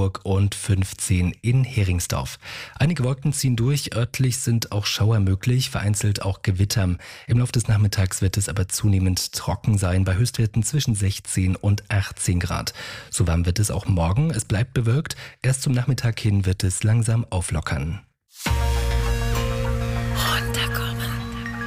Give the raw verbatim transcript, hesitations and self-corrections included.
Freiburg und fünfzehn in Heringsdorf. Einige Wolken ziehen durch, örtlich sind auch Schauer möglich, vereinzelt auch Gewitter. Im Laufe des Nachmittags wird es aber zunehmend trocken sein, bei Höchstwerten zwischen sechzehn und achtzehn Grad. So warm wird es auch morgen, es bleibt bewölkt, erst zum Nachmittag hin wird es langsam auflockern.